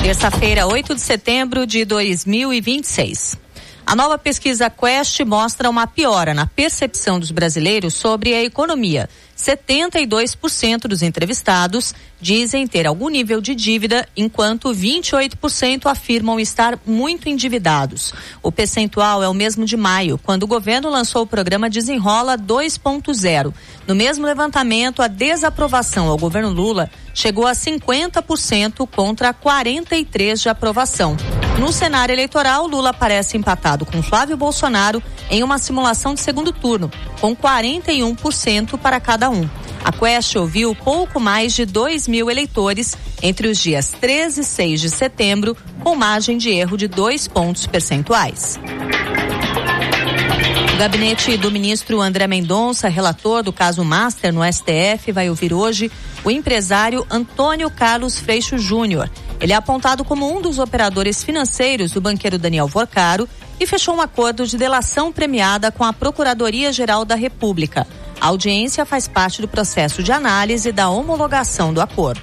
Terça-feira, 8 de setembro de 2026. A nova pesquisa Quest mostra uma piora na percepção dos brasileiros sobre a economia. 72% dos entrevistados dizem ter algum nível de dívida, enquanto 28% afirmam estar muito endividados. O percentual é o mesmo de maio, quando o governo lançou o programa Desenrola 2.0. No mesmo levantamento, a desaprovação ao governo Lula chegou a 50% contra 43% de aprovação. No cenário eleitoral, Lula aparece empatado com Flávio Bolsonaro em uma simulação de segundo turno, com 41% para cada um. A Quest ouviu pouco mais de 2.000 eleitores entre os dias 13 e 6 de setembro, com margem de erro de 2 pontos percentuais. O gabinete do ministro André Mendonça, relator do caso Master no STF, vai ouvir hoje o empresário Antônio Carlos Freixo Júnior. Ele é apontado como um dos operadores financeiros do banqueiro Daniel Vorcaro e fechou um acordo de delação premiada com a Procuradoria-Geral da República. A audiência faz parte do processo de análise da homologação do acordo.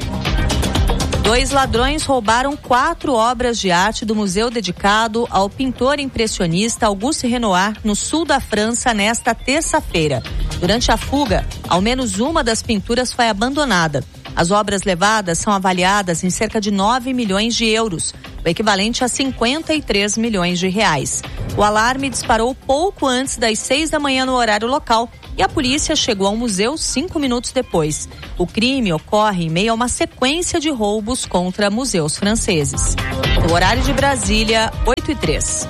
2 ladrões roubaram 4 obras de arte do museu dedicado ao pintor impressionista Auguste Renoir, no sul da França, nesta terça-feira. Durante a fuga, ao menos uma das pinturas foi abandonada. As obras levadas são avaliadas em cerca de 9 milhões de euros, o equivalente a 53 milhões de reais. O alarme disparou pouco antes das 6 da manhã no horário local e a polícia chegou ao museu 5 minutos depois. O crime ocorre em meio a uma sequência de roubos contra museus franceses. No horário de Brasília, 8h03.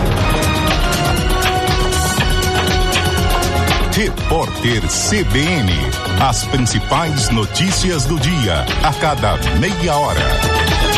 Repórter CBN. As principais notícias do dia, a cada meia hora.